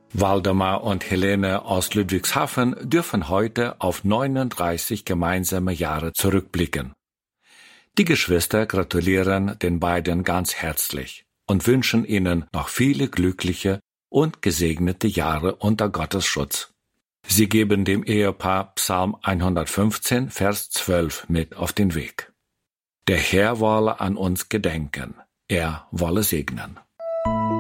Waldemar und Helene aus Ludwigshafen dürfen heute auf 39 gemeinsame Jahre zurückblicken. Die Geschwister gratulieren den beiden ganz herzlich und wünschen ihnen noch viele glückliche und gesegnete Jahre unter Gottes Schutz. Sie geben dem Ehepaar Psalm 115, Vers 12 mit auf den Weg. Der Herr wolle an uns gedenken, er wolle segnen.